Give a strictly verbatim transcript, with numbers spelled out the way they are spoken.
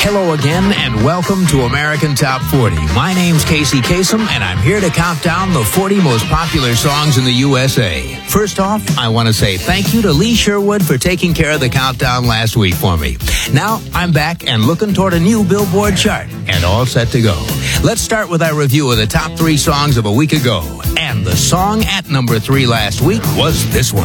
Hello again, and welcome to American Top forty. My name's Casey Kasem, and I'm here to count down the forty most popular songs in the U S A. First off, I want to say thank you to Lee Sherwood for taking care of the countdown last week for me. Now, I'm back and looking toward a new Billboard chart, and all set to go. Let's start with our review of the top three songs of a week ago. And the song at number three last week was this one.